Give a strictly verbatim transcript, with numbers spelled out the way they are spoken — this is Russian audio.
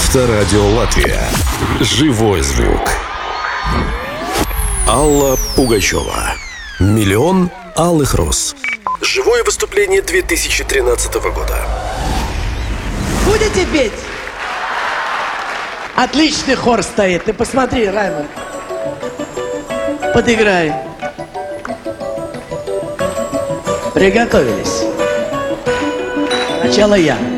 Авторадио Латвия. Живой звук. Алла Пугачева. Миллион алых роз. Живое выступление две тысячи тринадцатого года. Будете петь? Отличный хор стоит. Ты посмотри, Раймонд. Подыграй. Приготовились. Сначала я.